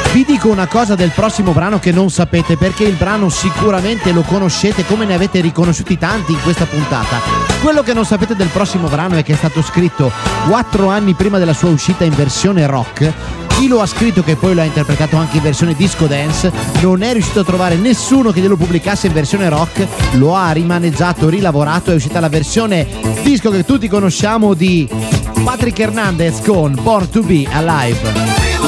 Vi dico una cosa del prossimo brano che non sapete, perché il brano sicuramente lo conoscete, come ne avete riconosciuti tanti in questa puntata. Quello che non sapete del prossimo brano è che è stato scritto 4 anni prima della sua uscita in versione rock. Chi lo ha scritto, che poi lo ha interpretato anche in versione disco dance, non è riuscito a trovare nessuno che glielo pubblicasse in versione rock, lo ha rimaneggiato, rilavorato, è uscita la versione disco che tutti conosciamo di Patrick Hernandez con Born to Be Alive.